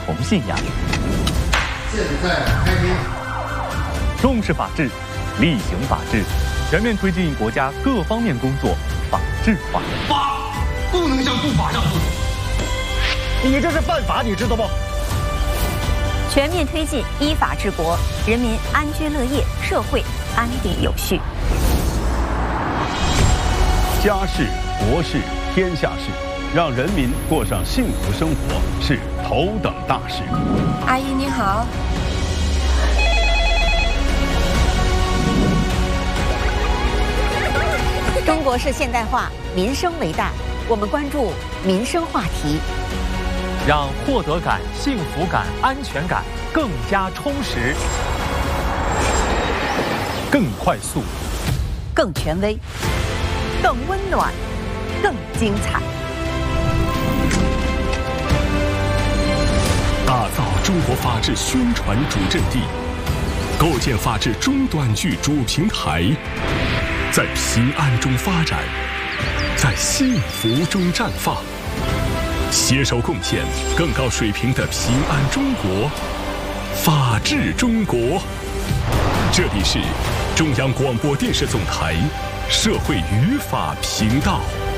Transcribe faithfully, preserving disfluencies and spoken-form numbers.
同信仰。 现在开庭。 重视法治，厉行法治，全面推进国家各方面工作法治化。 法不能向不法让步。 你这是犯法，你知道不？ 全面推进依法治国，人民安居乐业，社会安定有序。 家事、国事、天下事，让人民过上幸福生活是头等大事。 阿姨你好。 中国式现代化，民生为大，我们关注民生话题， 让获得感、幸福感、安全感更加充实、更快速、 更权威、更温暖、更精彩。 打造中国法治宣传主阵地，构建法治中短剧主平台，在平安中发展，在幸福中绽放，携手贡献更高水平的平安中国、法治中国。这里是中央广播电视总台社会与法频道。